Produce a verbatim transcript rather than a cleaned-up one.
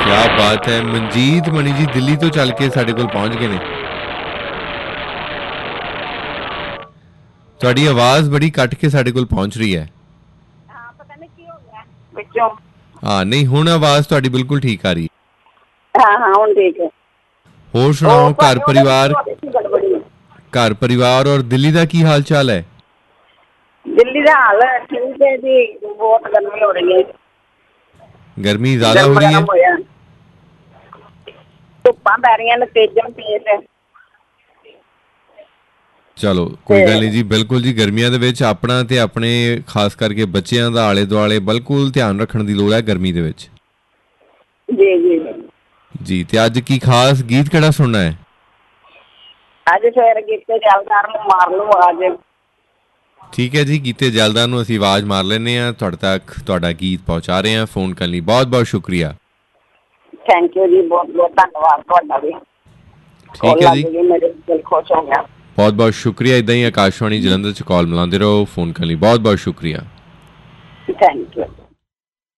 क्या बात है। ਮਨਜੀਤ ਮਣੀ ਜੀ ਦਿੱਲੀ ਤੋਂ ਚੱਲ ਕੇ ਸਾਡੇ ਕੋਲ ਪਹੁੰਚ ਗਏ ਨੇ। ਤੁਹਾਡੀ ਆਵਾਜ਼ ਬੜੀ ਕੱਟ ਕੇ ਸਾਡੇ ਕੋਲ ਪਹੁੰਚ ਰਹੀ ਹੈ। ਹਾਂ ਪਤਾ ਨਹੀਂ ਕੀ ਹੋ ਗਿਆ ਵਿੱਚੋਂ। ਹਾਂ ਨਹੀਂ ਹੁਣ ਆਵਾਜ਼ ਤੁਹਾਡੀ ਬਿਲਕੁਲ ਠੀਕ ਆ ਰਹੀ ਹੈ। ਹਾਂ ਹਾਂ ਹੁਣ ਠੀਕ ਹੈ। ਹੋਰ ਸੁਣਾਓ ਘਰ ਪਰਿਵਾਰ ਘਰ ਪਰਿਵਾਰ ਔਰ ਦਿੱਲੀ ਦਾ ਕੀ ਹਾਲ ਚਾਲ ਹੈ? ਦਿੱਲੀ ਦਾ ਹਾਲ ਠੀਕ ਹੈ ਜੀ, ਬਹੁਤ ਗਰਮੀ ਹੋ ਰਹੀ ਹੈ। गर्मी ज्यादा हो रही है, धुप्पां पै रही ने तेजन तेज। चलो कोई गल नहीं जी, बिल्कुल जी गर्मियां दे विच अपना ते अपने खास करके बच्चियां दा आले दुआले बिल्कुल ध्यान रखने की लोड़ है गर्मी दे विच। जी जी जी ते अज की खास गीत किहड़ा सुनना है? अज फिर गीते जलदार नूं मार लूं आज। ठीक है जी, गीते जलदार नूं असीं आवाज़ मार लैंदे हां, तुहाडे तक तुहाडा गीत पहुंचा रहे हैं। फोन करने लई बहुत बहुत शुक्रिया। थैंक यू जी, बहुत बहुत धन्यवाद तुहाडा भी। ठीक है जी, मेरे दिल खुश हो गया। बहुत बहुत शुक्रिया। इदां ही आकाशवाणी जलंधर च कॉल मिलांदे रहो। फोन करने लई बहुत बहुत शुक्रिया। Thank you.